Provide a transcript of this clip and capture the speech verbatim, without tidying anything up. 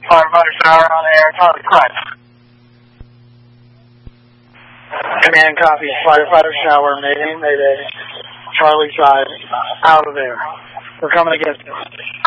Firefighter shower on air, Charlie Price. Command copy, firefighter shower, mayday, mayday. Charlie side, out of there. We're coming to get you.